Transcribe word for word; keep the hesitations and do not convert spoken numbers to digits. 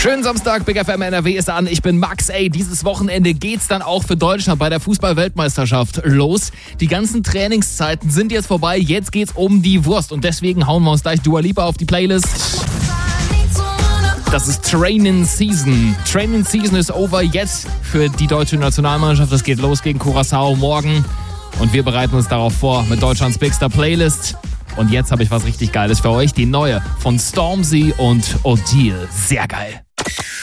Schönen Samstag, Big F M N R W ist an. Ich bin Max. Ey, dieses Wochenende geht's dann auch für Deutschland bei der Fußball-Weltmeisterschaft los. Die ganzen Trainingszeiten sind jetzt vorbei. Jetzt geht's um die Wurst. Und deswegen hauen wir uns gleich Dua Lipa auf die Playlist. Das ist Training Season. Training Season ist over jetzt für die deutsche Nationalmannschaft. Das geht los gegen Curaçao morgen. Und wir bereiten uns darauf vor mit Deutschlands Bigster Playlist. Und jetzt habe ich was richtig Geiles für euch. Die neue von Stormzy und Odile. Sehr geil.